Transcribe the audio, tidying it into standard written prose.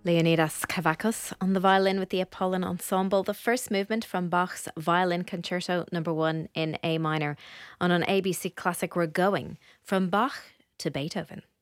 Leonidas Kavakos on the violin with the Apollon Ensemble, the first movement from Bach's Violin Concerto No. 1 in A minor. And on ABC Classic, we're going from Bach to Beethoven.